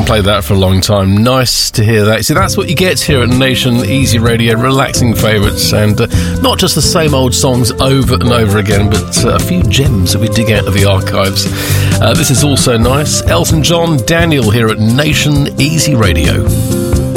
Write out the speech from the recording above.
haven't played that for a long time. Nice to hear that. See, that's what you get here at Nation Easy Radio, relaxing favourites, and not just the same old songs over and over again, but a few gems that we dig out of the archives. This is also nice. Elton John, Daniel here at Nation Easy Radio.